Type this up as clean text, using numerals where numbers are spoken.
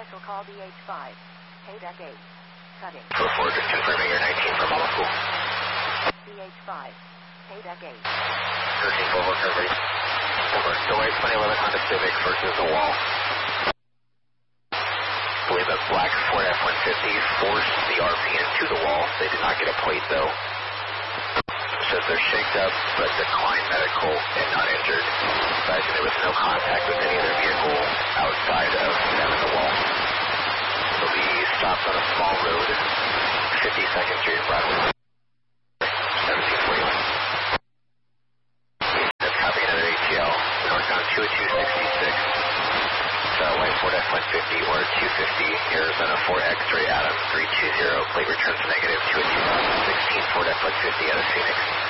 Special call BH5. Haydeck 8. Cutting. 4-4, just confirming your 19 for Mama School. BH5. Haydeck 8. 13 Volvo Curvery. Over. Still right 2011 Honda Civic versus the wall. I believe that black Ford F-150 forced the RP into the wall. They did not get a plate though. Says they're shaked up but declined medical and not injured. Besides, there was no contact with any other vehicle outside of them in the wall. So we stopped on a small road, 52nd Street in Broadway. 1741. That's copying another ATL. Northbound 20266. White Ford F-150 or 250 Arizona 4 X-ray Adam 320. Plate returns negative to a 2016 Ford F-150 out of Phoenix.